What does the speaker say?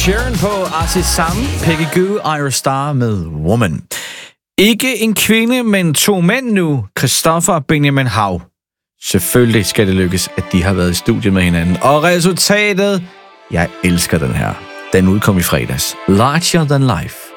Sheeran på Artis Sam, Peggy Gou, Ira Star med Woman. Ikke en kvinde, men 2 mænd nu. Christoffer og Benjamin Hav. Selvfølgelig skal det lykkes, at de har været i studiet med hinanden. Og resultatet, jeg elsker den her. Den udkom i fredags. Larger Than Life.